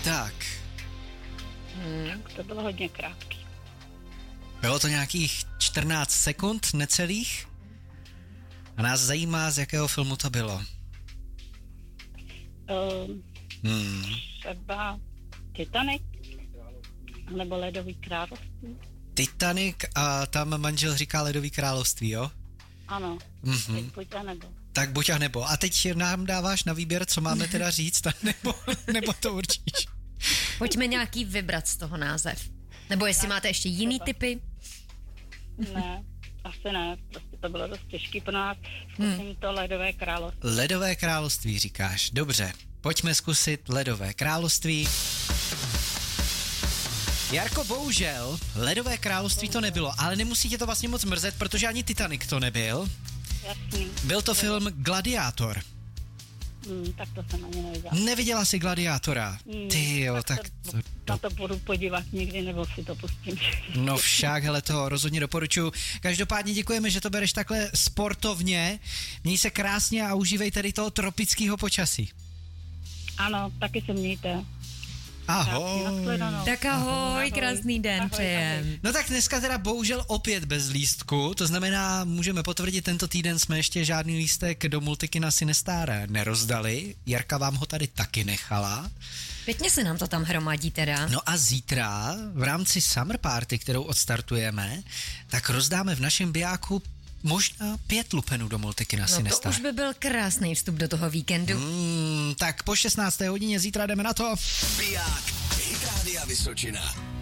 Tak. To bylo hodně krátký. Bylo to nějakých 14 sekund necelých? A nás zajímá, z jakého filmu to bylo. Třeba Titanic, nebo Ledový království. Titanic a tam manžel říká Ledový království, jo? Ano, teď buď a nebo. Tak buď a nebo. A teď nám dáváš na výběr, co máme teda říct, nebo to určíš. Pojďme nějaký vybrat z toho název. Nebo jestli máte ještě jiný typy? Ne, asi ne, prostě to bylo dost těžký pro nás. Zkusím to Ledové království. Ledové království říkáš, dobře. Pojďme zkusit Ledové království. Jarko, bohužel, Ledové království to nebylo, ale nemusí tě to vlastně moc mrzet, protože ani Titanic to nebyl. Jasný. Byl to film Gladiátor. Tak to jsem ani neviděla. Neviděla jsi Gladiátora? Ty jo, tak to... Na to budu podívat někdy, nebo si to pustím. No však, hele, to rozhodně doporučuji. Každopádně děkujeme, že to bereš takhle sportovně. Měj se krásně a užívej tady toho tropického počasí. Ano, taky se mějte. Ahoj. Tak ahoj, krásný den přejem. No tak dneska teda bohužel opět bez lístku, to znamená, můžeme potvrdit, tento týden jsme ještě žádný lístek do Multikina Sinestar nerozdali. Jarka vám ho tady taky nechala. Pěkně se nám to tam hromadí teda. No a zítra v rámci Summer Party, kterou odstartujeme, tak rozdáme v našem bijáku možná 5 lupenů do Multikina Sinestar. To už by byl krásný vstup do toho víkendu. Tak po 16. hodině zítra jdeme na to. Biják Hit Rádia Vysočina.